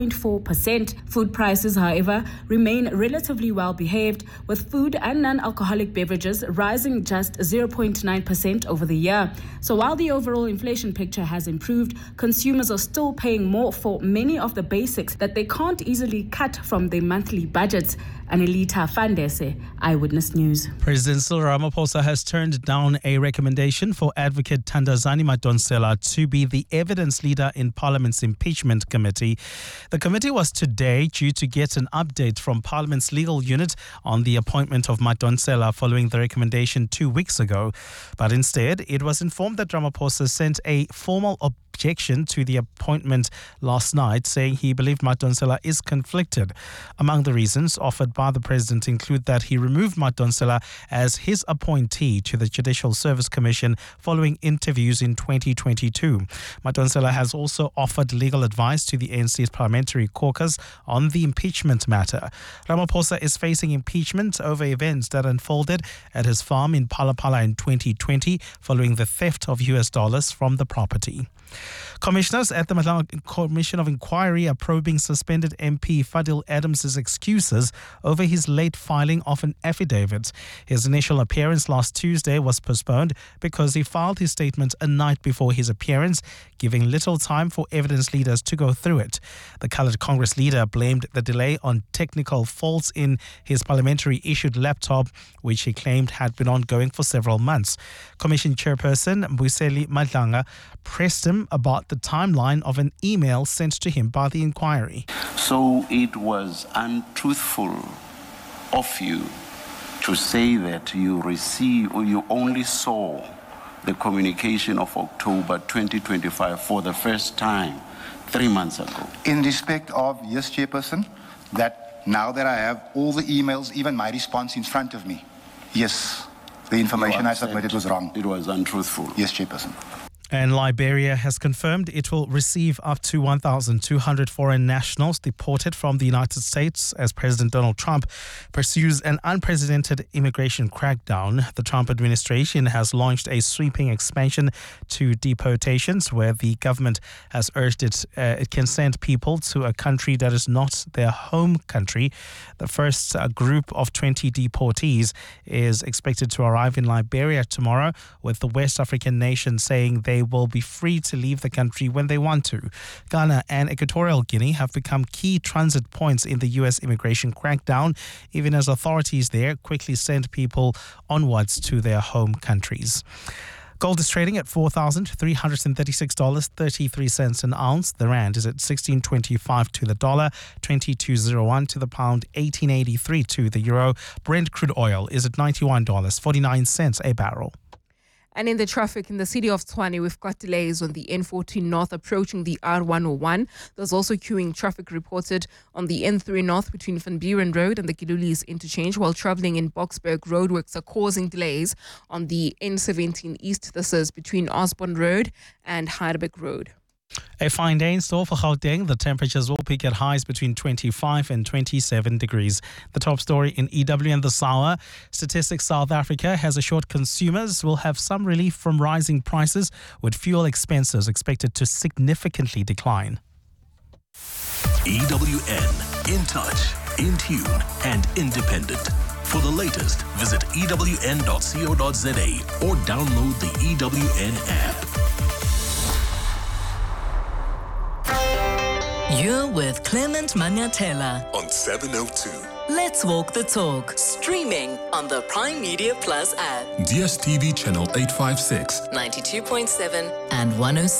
0.4%. Food prices, however, remain relatively well behaved, with food and non-alcoholic beverages rising just 0.9% over the year. So while the overall inflation picture has improved, consumers are still paying more for many of the basics that they can't easily cut from their monthly budgets. Anelita Fandese, Eyewitness News. President Cyril Ramaphosa has turned down a recommendation for Advocate Thandazani Madonsela to be the evidence leader in Parliament's impeachment committee. The committee was today due to get an update from Parliament's legal unit on the appointment of Madonsela following the recommendation 2 weeks ago. But instead, it was informed that Ramaphosa sent a formal objection to the appointment last night, saying he believed Madonsela is conflicted. Among the reasons offered by the president include that he removed Madonsela as his appointee to the Judicial Service Commission following interviews in 2022. Madonsela has also offered legal advice to the ANC's parliamentary caucus on the impeachment matter. Ramaphosa is facing impeachment over events that unfolded at his farm in Palapala in 2020 following the theft of US dollars from the property. Commissioners at the Madlang Commission of Inquiry are probing suspended MP Fadil Adams' excuses over his late filing of an affidavit. His initial appearance last Tuesday was postponed because he filed his statement a night before his appearance, giving little time for evidence leaders to go through it. The coloured Congress leader blamed the delay on technical faults in his parliamentary issued laptop, which he claimed had been ongoing for several months. Commission Chairperson Mbuyiseli Madlanga pressed him about the timeline of an email sent to him by the inquiry. So it was untruthful of you to say that you received or you only saw the communication of October 2025 for the first time 3 months ago. In respect of, yes, Chairperson, that now that I have all the emails, even my response in front of me, yes, the information I submitted was wrong. It was untruthful. Yes, Chairperson. And Liberia has confirmed it will receive up to 1,200 foreign nationals deported from the United States as President Donald Trump pursues an unprecedented immigration crackdown. The Trump administration has launched a sweeping expansion to deportations where the government has urged it can send people to a country that is not their home country. The first group of 20 deportees is expected to arrive in Liberia tomorrow, with the West African nation saying they will be free to leave the country when they want to. Ghana and Equatorial Guinea have become key transit points in the U.S. immigration crackdown, even as authorities there quickly send people onwards to their home countries. Gold is trading at $4,336.33 an ounce. The rand is at 16.25 to the dollar, 22.01 to the pound, 18.83 to the euro. Brent crude oil is at $91.49 a barrel. And in the traffic in the city of Tshwane, we've got delays on the N14 North approaching the R101. There's also queuing traffic reported on the N3 North between Van Buren Road and the Gilulis interchange, while travelling in Boksburg. Roadworks are causing delays on the N17 East. This is between Osborne Road and Heidelberg Road. A fine day in store for Gauteng. The temperatures will peak at highs between 25 and 27 degrees. The top story in EW and this hour: Statistics South Africa has assured consumers will have some relief from rising prices, with fuel expenses expected to significantly decline. EWN, in touch, in tune and independent. For the latest, visit ewn.co.za or download the EWN app. You're with Clement Manyatela On 702. Let's Walk the Talk. Streaming on the Prime Media Plus app. DSTV channel 856. 92.7 and 106.